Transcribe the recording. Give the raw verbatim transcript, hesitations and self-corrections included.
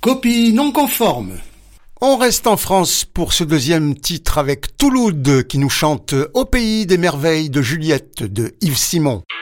Copie non conforme. On reste en France pour ce deuxième titre avec Touloud qui nous chante Au pays des merveilles de Juliette de Yves Simon.